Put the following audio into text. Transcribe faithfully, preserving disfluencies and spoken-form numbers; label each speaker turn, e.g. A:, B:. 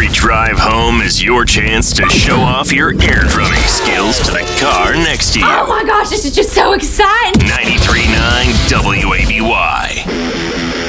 A: Every drive home is your chance to show off your air drumming skills to the car next to you.
B: Oh my gosh, this is just so exciting!
A: ninety